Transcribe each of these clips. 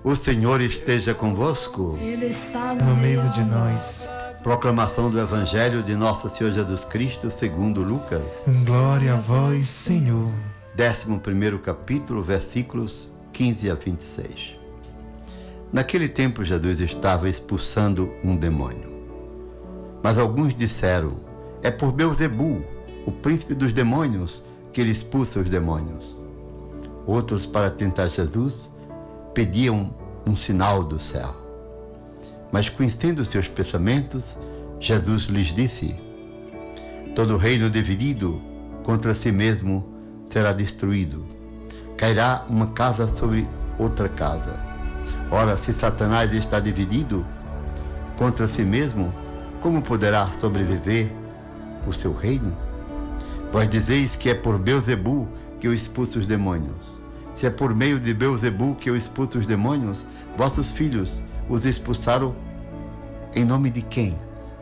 O Senhor esteja convosco. Ele está no meio de nós. Proclamação do Evangelho de Nosso Senhor Jesus Cristo segundo Lucas. Glória a vós, Senhor. 11º capítulo, versículos 15 a 26. Naquele tempo Jesus estava expulsando um demônio. Mas alguns disseram: é por Beelzebul, o príncipe dos demônios, que ele expulsa os demônios. Outros, para tentar Jesus, pediam um sinal do céu. Mas, conhecendo seus pensamentos, Jesus lhes disse: todo reino dividido contra si mesmo será destruído. Cairá uma casa sobre outra casa. Ora, se Satanás está dividido contra si mesmo, como poderá sobreviver o seu reino? Vós dizeis que é por Beelzebul que eu expulso os demônios. Se é por meio de Beelzebul que eu expulso os demônios, vossos filhos os expulsaram em nome de quem?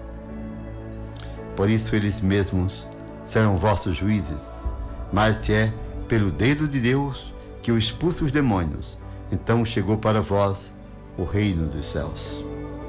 Por isso eles mesmos serão vossos juízes. Mas se é pelo dedo de Deus que eu expulso os demônios, então chegou para vós o reino dos céus.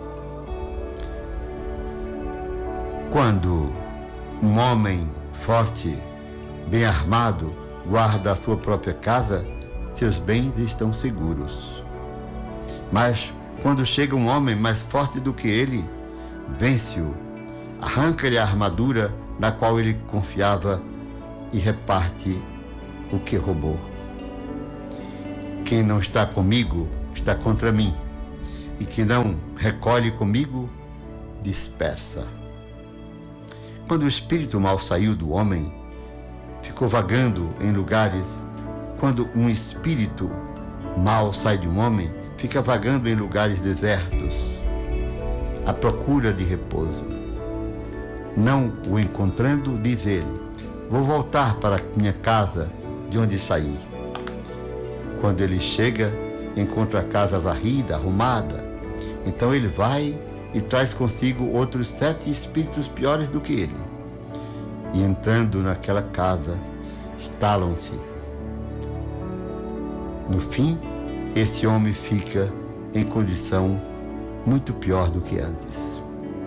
Quando um homem forte, bem armado, guarda a sua própria casa, seus bens estão seguros. Mas quando chega um homem mais forte do que ele, vence-o, arranca-lhe a armadura na qual ele confiava e reparte o que roubou. Quem não está comigo está contra mim, e quem não recolhe comigo dispersa. Quando o espírito mau saiu do homem, ficou vagando em lugares. Quando um espírito mau sai de um homem, fica vagando em lugares desertos, à procura de repouso. Não o encontrando, diz ele: vou voltar para minha casa de onde saí. Quando ele chega, encontra a casa varrida, arrumada. Então ele vai e traz consigo outros 7 espíritos piores do que ele. E entrando naquela casa, instalam-se. No fim, esse homem fica em condição muito pior do que antes.